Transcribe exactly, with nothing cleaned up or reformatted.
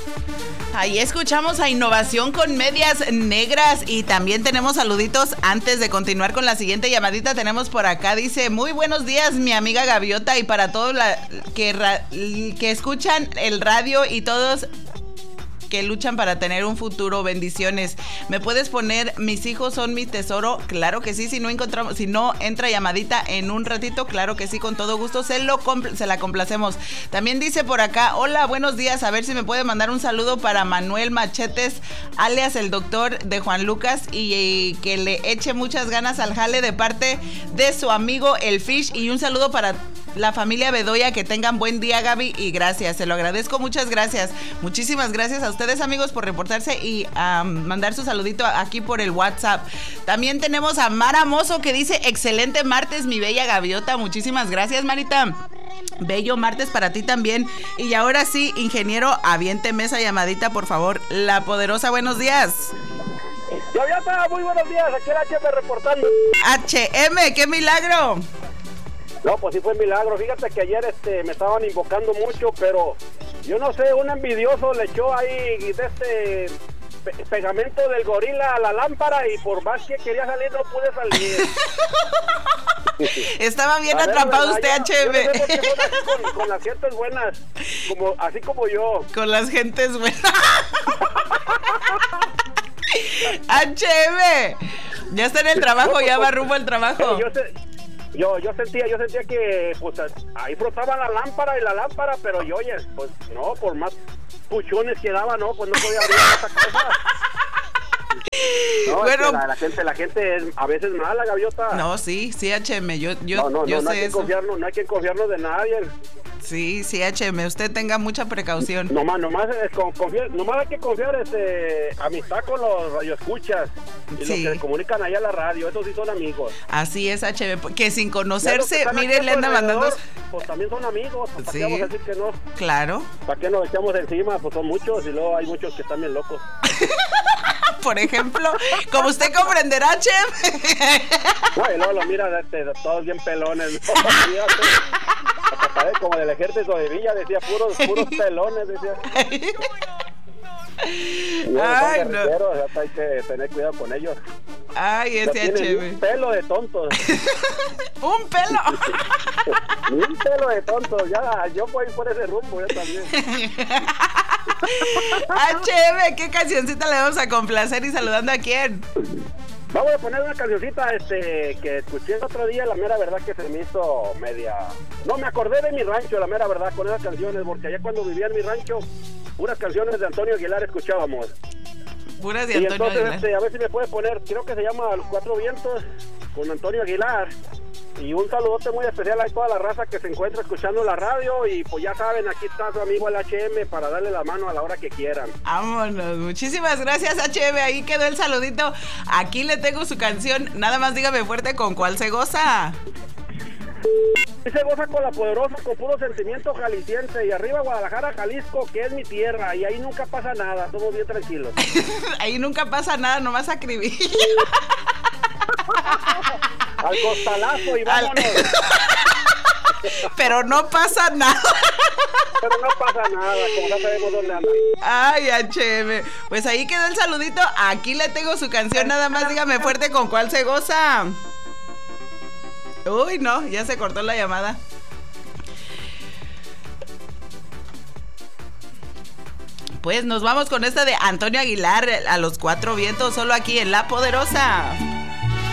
Ahí escuchamos a Innovación con Medias Negras y también tenemos saluditos antes de continuar con la siguiente llamadita. Tenemos por acá, dice, muy buenos días mi amiga Gaviota y para todos la, que, ra, que escuchan el radio y todos que luchan para tener un futuro, bendiciones. ¿Me puedes poner Mis hijos son mi tesoro? Claro que sí, si no encontramos, si no entra llamadita en un ratito, claro que sí, con todo gusto se lo compl- se la complacemos. También dice por acá, hola, buenos días, a ver si me puede mandar un saludo para Manuel Machetes, alias el doctor de Juan Lucas, y, y que le eche muchas ganas al jale de parte de su amigo el Fish, y un saludo para la familia Bedoya, que tengan buen día, Gaby, y gracias, se lo agradezco, muchas gracias, muchísimas gracias a ustedes, amigos, por reportarse y um, mandar su saludito aquí por el WhatsApp. También tenemos a Mara Mozo, que dice, excelente martes, mi bella Gaviota, muchísimas gracias, Marita. Bello martes para ti también. Y ahora sí, ingeniero, aviénteme esa llamadita, por favor. La Poderosa, buenos días. Gaviota, muy buenos días, aquí el H M reportando. H M, qué milagro. No, pues sí fue milagro. Fíjate que ayer este, me estaban invocando mucho, pero yo no sé, un envidioso le echó ahí de este pe- pegamento del gorila a la lámpara y por más que quería salir no pude salir. Estaba bien A ver, atrapado ¿verdad? usted, Yo- H M. Yo no sé por qué son así con, con las gentes buenas, como, así como yo. Con las gentes buenas. H M, ya está en el trabajo, ya va rumbo al trabajo. Yo, sé, yo, yo sentía, yo sentía que pues ahí frotaba la lámpara y la lámpara, pero yo, oye, pues no, por más puchones que daba, no, pues no podía abrir esa cosa. No, bueno, es que la, la gente, la gente es a veces mala, Gaviota. No, sí, sí, H M, yo, yo, no, no, yo no, no sé hay que eso. confiarnos, no hay que confiarnos de nadie. Sí, sí, H M, usted tenga mucha precaución. Nomás, nomás, es con, confiar, nomás hay que confiar, este, amistad con los radioescuchas y Sí. los que se comunican allá a la radio, esos sí son amigos. Así es, H M, que sin Ya los conocerse, que están mire, aquí le anda mandando... alrededor, pues también son amigos, ¿para Sí. qué vamos a decir que no? Claro. ¿Para qué nos echamos encima? Pues son muchos y luego hay muchos que están bien locos. Por ejemplo, como usted comprenderá, H M. No, y luego lo mira, este, todos bien pelones, ¿no? Fíjate. Hasta parece como del ejército de Villa, decía, puros, puros pelones, decía. Y ellos Ay, son no. guerrilleros, hasta hay que tener cuidado con ellos. Ay, No ese H tienen M. ni un pelo de tontos. Un pelo. Ni un pelo de tontos. Ya, yo voy por ese rumbo, yo también. H M, ¿qué cancioncita le vamos a complacer y saludando a quién? Vamos a poner una cancioncita este, que escuché el otro día, la mera verdad que se me hizo media... No, me acordé de mi rancho, la mera verdad, con esas canciones, porque allá cuando vivía en mi rancho, puras canciones de Antonio Aguilar escuchábamos. Puras de Y Antonio entonces, Aguilar. este, a ver si me puede poner, creo que se llama Los Cuatro Vientos, con Antonio Aguilar. Y un saludote muy especial a toda la raza que se encuentra escuchando la radio. Y pues ya saben, aquí está su amigo el H M para darle la mano a la hora que quieran. Vámonos, muchísimas gracias, H M, ahí quedó el saludito. Aquí le tengo su canción, nada más dígame fuerte con cuál se goza. Y se goza con La Poderosa, con puro sentimiento jalisciense. Y arriba Guadalajara, Jalisco, que es mi tierra. Y ahí nunca pasa nada, somos bien tranquilos. Ahí nunca pasa nada, nomás acribí. Al costalazo y vámonos. Al... Pero no pasa nada. Pero no pasa nada, como ya sabemos dónde anda. Ay, H M, pues ahí quedó el saludito. Aquí le tengo su canción, nada más dígame fuerte con cuál se goza. Uy, no, ya se cortó la llamada. Pues nos vamos con esta de Antonio Aguilar, A los Cuatro Vientos, solo aquí en La Poderosa.